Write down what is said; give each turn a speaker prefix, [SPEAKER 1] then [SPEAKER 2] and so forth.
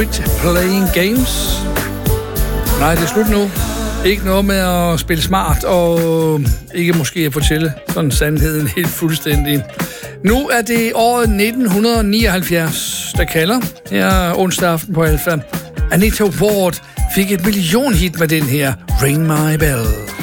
[SPEAKER 1] Playing games. Nej, det er slut nu. Ikke noget med at spille smart, og ikke måske at fortælle sådan sandheden helt fuldstændig. Nu er det året 1979, der kalder. Her onsdag aften på Alfa. Anita Ward fik et millionhit med den her Ring My Bell.